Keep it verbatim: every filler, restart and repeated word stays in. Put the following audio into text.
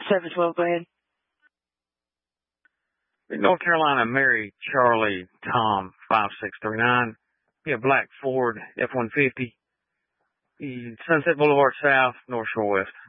seven twelve, go ahead. North Carolina, Mary, Charlie, Tom, five six three nine. Be a black Ford F one fifty. Sunset Boulevard South, North Shore West.